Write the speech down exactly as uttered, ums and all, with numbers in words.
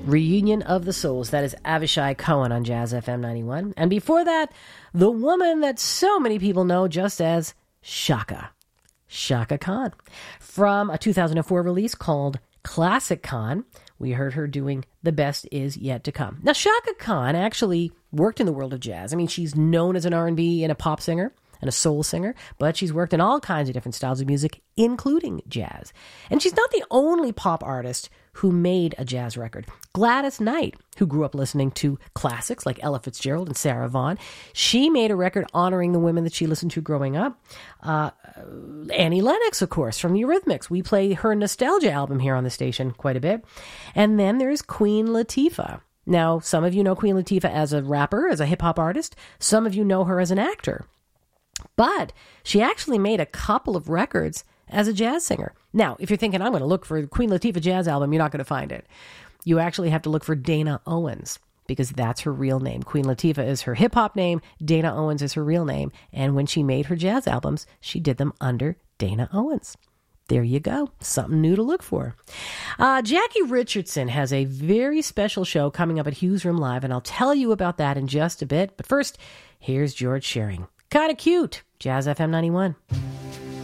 Reunion of the Souls. That is Avishai Cohen on Jazz F M ninety-one. And before that, the woman that so many people know just as Chaka. Chaka Khan. From a two thousand four release called Classic Khan, we heard her doing The Best Is Yet to Come. Now, Chaka Khan actually worked in the world of jazz. I mean, she's known as an R and B and a pop singer and a soul singer, but she's worked in all kinds of different styles of music, including jazz. And she's not the only pop artist who made a jazz record. Gladys Knight, who grew up listening to classics like Ella Fitzgerald and Sarah Vaughan, she made a record honoring the women that she listened to growing up. Uh, Annie Lennox, of course, from the Eurythmics. We play her Nostalgia album here on the station quite a bit. And then there's Queen Latifah. Now, some of you know Queen Latifah as a rapper, as a hip-hop artist. Some of you know her as an actor. But she actually made a couple of records as a jazz singer. Now, if you're thinking, I'm going to look for the Queen Latifah jazz album, you're not going to find it. You actually have to look for Dana Owens, because that's her real name. Queen Latifah is her hip-hop name. Dana Owens is her real name. And when she made her jazz albums, she did them under Dana Owens. There you go. Something new to look for. Uh, Jackie Richardson has a very special show coming up at Hughes Room Live, and I'll tell you about that in just a bit. But first, here's George Shearing. Kind of cute. Jazz F M ninety-one.